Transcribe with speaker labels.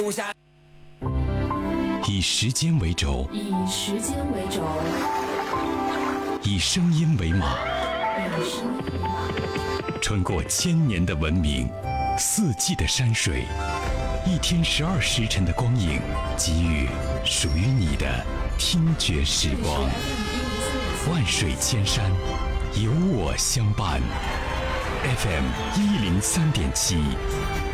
Speaker 1: 以时间为轴，
Speaker 2: 以时间为轴，
Speaker 1: 以声音为马，
Speaker 2: 以声音为马，
Speaker 1: 穿过千年的文明，四季的山水，一天12时辰的光影，给予属于你的听觉时光。万水千山，有我相伴。FM 103.7。